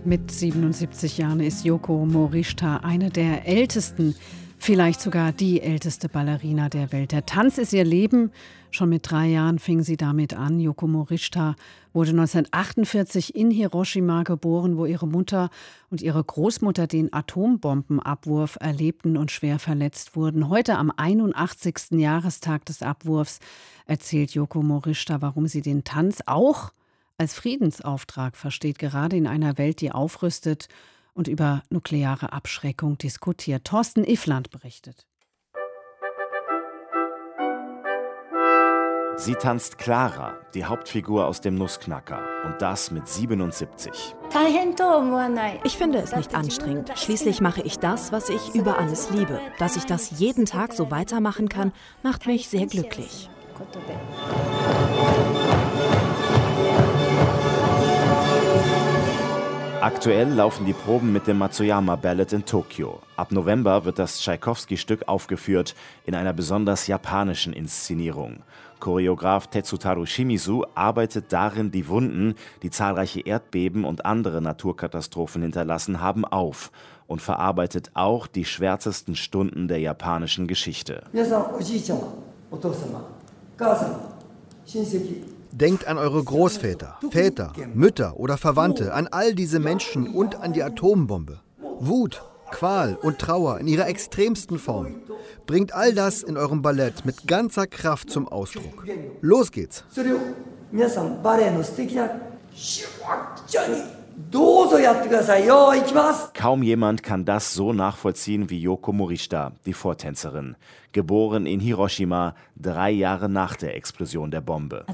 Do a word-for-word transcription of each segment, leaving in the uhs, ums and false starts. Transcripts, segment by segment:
Mit siebenundsiebzig Jahren ist Yoko Morishita eine der ältesten, vielleicht sogar die älteste Ballerina der Welt. Der Tanz ist ihr Leben. Schon mit drei Jahren fing sie damit an. Yoko Morishita wurde neunzehnhundertachtundvierzig in Hiroshima geboren, wo ihre Mutter und ihre Großmutter den Atombombenabwurf erlebten und schwer verletzt wurden. Heute am einundachtzigsten Jahrestag des Abwurfs erzählt Yoko Morishita, warum sie den Tanz auch als Friedensauftrag versteht, gerade in einer Welt, die aufrüstet und über nukleare Abschreckung diskutiert. Thorsten Iffland berichtet. Sie tanzt Clara, die Hauptfigur aus dem Nussknacker, und das mit siebenundsiebzig. Ich finde es nicht anstrengend. Schließlich mache ich das, was ich über alles liebe. Dass ich das jeden Tag so weitermachen kann, macht mich sehr glücklich. Aktuell laufen die Proben mit dem Matsuyama Ballet in Tokio. Ab November wird das Tschaikowski-Stück aufgeführt in einer besonders japanischen Inszenierung. Choreograf Tetsutaru Shimizu arbeitet darin die Wunden, die zahlreiche Erdbeben und andere Naturkatastrophen hinterlassen haben, auf und verarbeitet auch die schwärzesten Stunden der japanischen Geschichte. Denkt an eure Großväter, Väter, Mütter oder Verwandte, an all diese Menschen und an die Atombombe. Wut, Qual und Trauer in ihrer extremsten Form. Bringt all das in eurem Ballett mit ganzer Kraft zum Ausdruck. Los geht's! Kaum jemand kann das so nachvollziehen wie Yoko Morishita, die Vortänzerin. Geboren in Hiroshima, drei Jahre nach der Explosion der Bombe.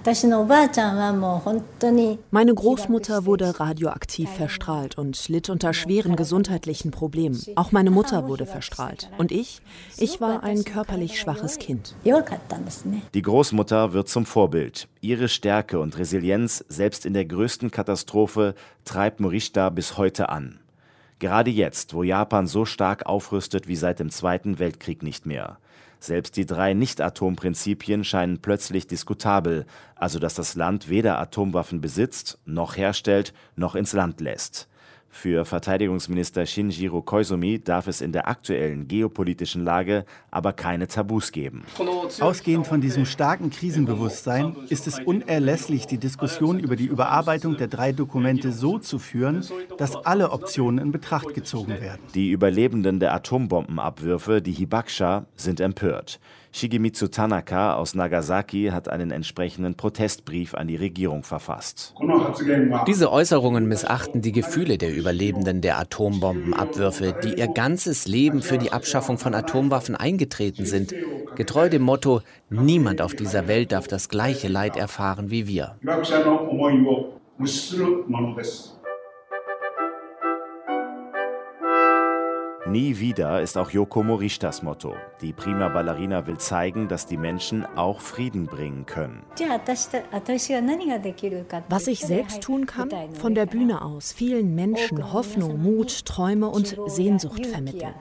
Meine Großmutter wurde radioaktiv verstrahlt und litt unter schweren gesundheitlichen Problemen. Auch meine Mutter wurde verstrahlt. Und ich? Ich war ein körperlich schwaches Kind. Die Großmutter wird zum Vorbild. Ihre Stärke und Resilienz, selbst in der größten Katastrophe, treibt Morishita bis heute an. Gerade jetzt, wo Japan so stark aufrüstet wie seit dem Zweiten Weltkrieg nicht mehr. Selbst die drei Nicht-Atom-Prinzipien scheinen plötzlich diskutabel, also dass das Land weder Atomwaffen besitzt, noch herstellt, noch ins Land lässt. Für Verteidigungsminister Shinjiro Koizumi darf es in der aktuellen geopolitischen Lage aber keine Tabus geben. Ausgehend von diesem starken Krisenbewusstsein ist es unerlässlich, die Diskussion über die Überarbeitung der drei Dokumente so zu führen, dass alle Optionen in Betracht gezogen werden. Die Überlebenden der Atombombenabwürfe, die Hibakusha, sind empört. Shigemitsu Tanaka aus Nagasaki hat einen entsprechenden Protestbrief an die Regierung verfasst. Diese Äußerungen missachten die Gefühle der Überlebenden der Atombombenabwürfe, die ihr ganzes Leben für die Abschaffung von Atomwaffen eingetreten sind. Getreu dem Motto, niemand auf dieser Welt darf das gleiche Leid erfahren wie wir. Nie wieder ist auch Yoko Morishitas Motto. Die Prima Ballerina will zeigen, dass die Menschen auch Frieden bringen können. Was ich selbst tun kann, von der Bühne aus vielen Menschen Hoffnung, Mut, Träume und Sehnsucht vermitteln.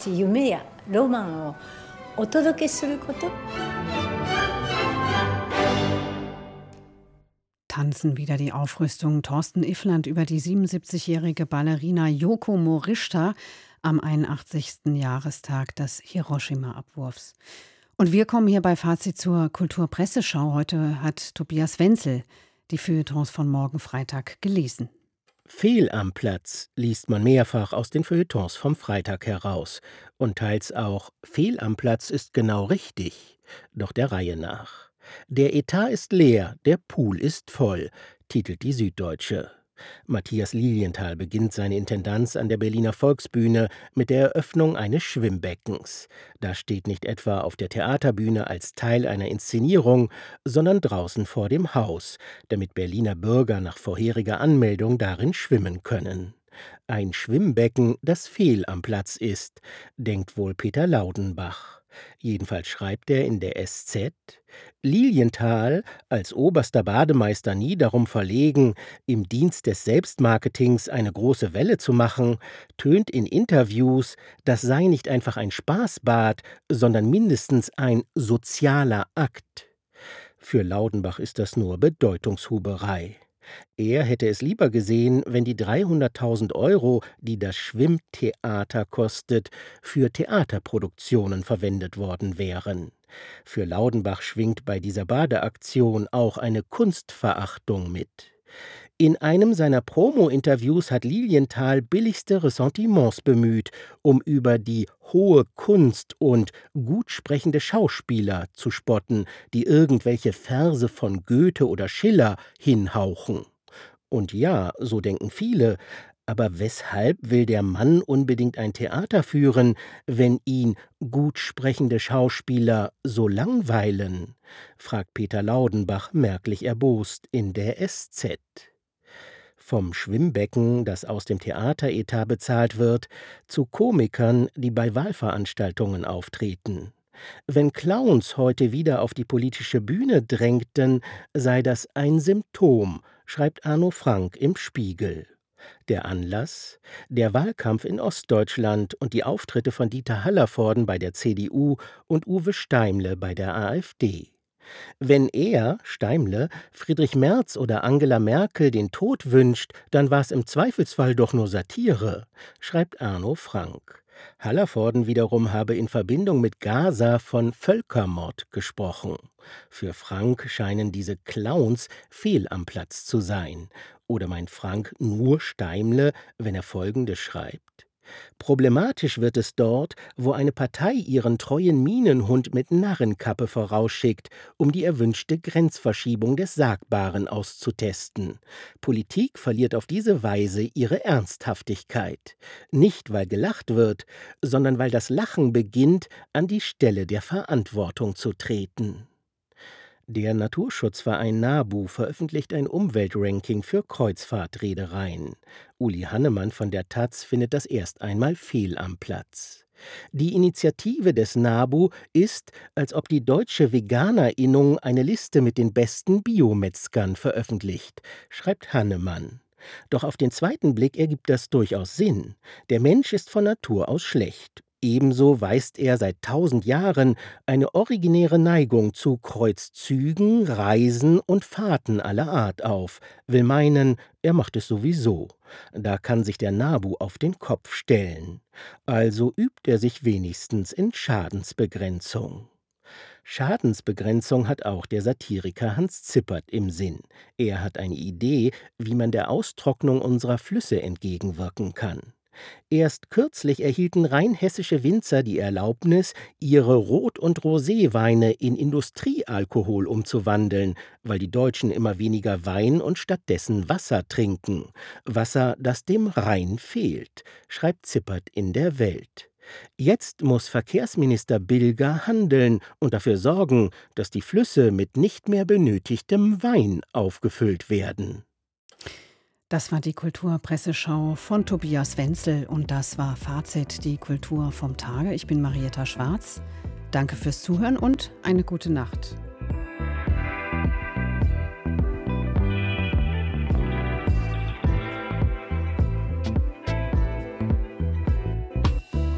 Tanzen wieder die Aufrüstung. Thorsten Iffland über die siebenundsiebzigjährige Ballerina Yoko Morishita am einundachtzigsten Jahrestag des Hiroshima-Abwurfs. Und wir kommen hier bei Fazit zur Kulturpresseschau. Heute hat Tobias Wenzel die Feuilletons von morgen Freitag gelesen. Fehl am Platz liest man mehrfach aus den Feuilletons vom Freitag heraus. Und teils auch Fehl am Platz ist genau richtig, doch der Reihe nach. Der Etat ist leer, der Pool ist voll, titelt die Süddeutsche. Matthias Lilienthal beginnt seine Intendanz an der Berliner Volksbühne mit der Eröffnung eines Schwimmbeckens. Das steht nicht etwa auf der Theaterbühne als Teil einer Inszenierung, sondern draußen vor dem Haus, damit Berliner Bürger nach vorheriger Anmeldung darin schwimmen können. Ein Schwimmbecken, das fehl am Platz ist, denkt wohl Peter Laudenbach. Jedenfalls schreibt er in der S Z: Lilienthal, als oberster Bademeister nie darum verlegen, im Dienst des Selbstmarketings eine große Welle zu machen, tönt in Interviews, das sei nicht einfach ein Spaßbad, sondern mindestens ein sozialer Akt. Für Laudenbach ist das nur Bedeutungshuberei. Er hätte es lieber gesehen, wenn die dreihunderttausend Euro, die das Schwimmtheater kostet, für Theaterproduktionen verwendet worden wären. Für Laudenbach schwingt bei dieser Badeaktion auch eine Kunstverachtung mit. In einem seiner Promo-Interviews hat Lilienthal billigste Ressentiments bemüht, um über die hohe Kunst und gut sprechende Schauspieler zu spotten, die irgendwelche Verse von Goethe oder Schiller hinhauchen. Und ja, so denken viele, aber weshalb will der Mann unbedingt ein Theater führen, wenn ihn gut sprechende Schauspieler so langweilen? Fragt Peter Laudenbach merklich erbost in der S Z. Vom Schwimmbecken, das aus dem Theateretat bezahlt wird, zu Komikern, die bei Wahlveranstaltungen auftreten. Wenn Clowns heute wieder auf die politische Bühne drängten, sei das ein Symptom, schreibt Arno Frank im Spiegel. Der Anlass? Der Wahlkampf in Ostdeutschland und die Auftritte von Dieter Hallervorden bei der C D U und Uwe Steimle bei der AfD. Wenn er, Steimle, Friedrich Merz oder Angela Merkel den Tod wünscht, dann war es im Zweifelsfall doch nur Satire, schreibt Arno Frank. Hallervorden wiederum habe in Verbindung mit Gaza von Völkermord gesprochen. Für Frank scheinen diese Clowns fehl am Platz zu sein. Oder meint Frank nur Steimle, wenn er Folgendes schreibt? Problematisch wird es dort, wo eine Partei ihren treuen Minenhund mit Narrenkappe vorausschickt, um die erwünschte Grenzverschiebung des Sagbaren auszutesten. Politik verliert auf diese Weise ihre Ernsthaftigkeit. Nicht, weil gelacht wird, sondern weil das Lachen beginnt, an die Stelle der Verantwortung zu treten. Der Naturschutzverein NABU veröffentlicht ein Umweltranking für Kreuzfahrtreedereien. Uli Hannemann von der Taz findet das erst einmal fehl am Platz. Die Initiative des NABU ist, als ob die Deutsche Veganerinnung eine Liste mit den besten Biometzgern veröffentlicht, schreibt Hannemann. Doch auf den zweiten Blick ergibt das durchaus Sinn. Der Mensch ist von Natur aus schlecht. Ebenso weist er seit tausend Jahren eine originäre Neigung zu Kreuzzügen, Reisen und Fahrten aller Art auf, will meinen, er macht es sowieso. Da kann sich der NABU auf den Kopf stellen. Also übt er sich wenigstens in Schadensbegrenzung. Schadensbegrenzung hat auch der Satiriker Hans Zippert im Sinn. Er hat eine Idee, wie man der Austrocknung unserer Flüsse entgegenwirken kann. Erst kürzlich erhielten rheinhessische Winzer die Erlaubnis, ihre Rot- und Roséweine in Industriealkohol umzuwandeln, weil die Deutschen immer weniger Wein und stattdessen Wasser trinken. Wasser, das dem Rhein fehlt, schreibt Zippert in der Welt. Jetzt muss Verkehrsminister Bilger handeln und dafür sorgen, dass die Flüsse mit nicht mehr benötigtem Wein aufgefüllt werden. Das war die Kulturpresseschau von Tobias Wenzel und das war Fazit, die Kultur vom Tage. Ich bin Marietta Schwarz. Danke fürs Zuhören und eine gute Nacht.